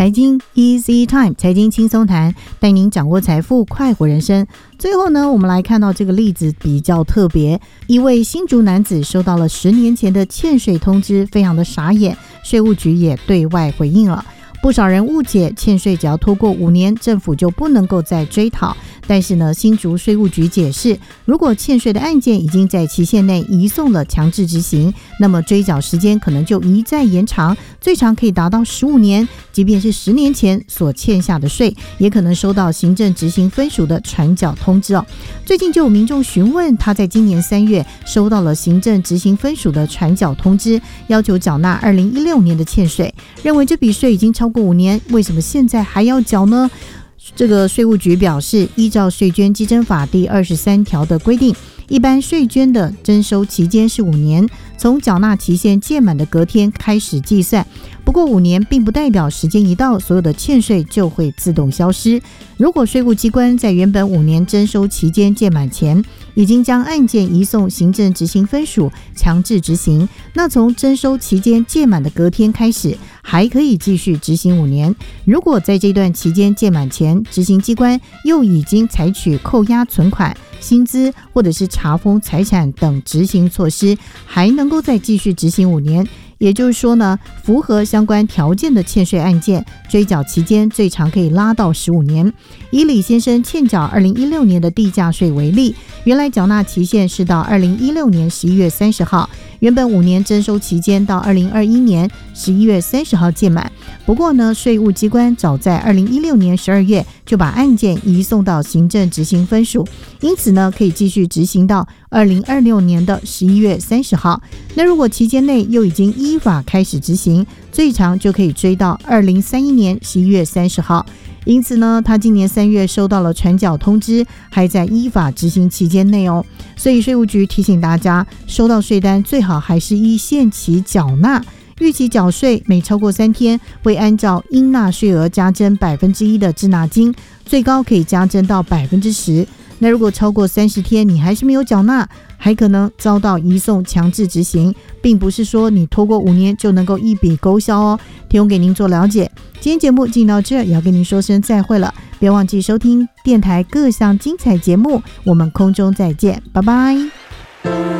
财经 Easy Time， 财经轻松谈，带您掌握财富，快活人生。最后呢，我们来看到这个例子比较特别，一位新竹男子收到了10年前的欠税通知，非常的傻眼，税务局也对外回应了。不少人误解欠税只要拖过5年，政府就不能够再追讨。但是呢，新竹税务局解释，如果欠税的案件已经在期限内移送了强制执行，那么追缴时间可能就一再延长，最长可以达到15年。即便是10年前所欠下的税，也可能收到行政执行分署的传缴通知哦。最近就有民众询问，他在今年3月收到了行政执行分署的传缴通知，要求缴纳2016年的欠税，认为这笔税已经超过5年，为什么现在还要缴呢？这个税务局表示，依照税捐稽征法第23条的规定，一般税捐的征收期间是5年，从缴纳期限届满的隔天开始计算。不过5年并不代表时间一到，所有的欠税就会自动消失。如果税务机关在原本5年征收期间届满前，已经将案件移送行政执行分署强制执行，那从征收期间届满的隔天开始，还可以继续执行5年。如果在这段期间届满前，执行机关又已经采取扣押存款、薪资或者是查封财产等执行措施，还能够再继续执行5年。也就是说呢，符合相关条件的欠税案件，追缴期间最长可以拉到15年。以李先生欠缴2016年的地价税为例，原来缴纳期限是到2016年11月30号，原本5年征收期间到2021年11月30号届满。不过呢，税务机关早在2016年12月就把案件移送到行政执行分署，因此呢，可以继续执行到2026年的11月30号。那如果期间内又已经依法开始执行，最长就可以追到2031年11月30号。因此呢，他今年3月收到了传缴通知，还在依法执行期间内哦。所以税务局提醒大家，收到税单最好还是依限期缴纳。逾期缴税每超过3天，会按照应纳税额加征1%的滞纳金，最高可以加征到10%。那如果超过30天你还是没有缴纳，还可能遭到移送强制执行，并不是说你拖过5年就能够一笔勾销哦。提供给您做了解。今天节目进到这儿，也要跟您说声再会了，别忘记收听电台各项精彩节目，我们空中再见，拜拜。